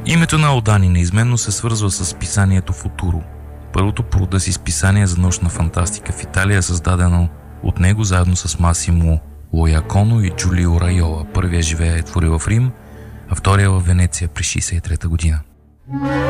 Името на Алдани неизменно се свързва с писанието Футуро, първото по рода си списание за научна фантастика в Италия, създадено от него заедно с Масимо Лояконо и Джулио Райола. Първия живее и твори в Рим, а втория в Венеция при 1963 година.